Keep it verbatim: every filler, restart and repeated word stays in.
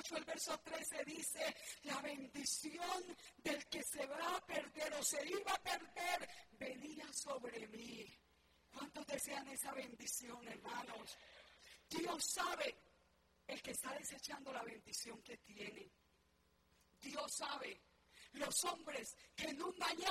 ocho, el verso trece dice: la bendición del que se va a perder o se iba a perder venía sobre mí. ¿Cuántos desean esa bendición, hermanos? Dios sabe el que está desechando la bendición que tiene. Dios sabe los hombres que en un mañana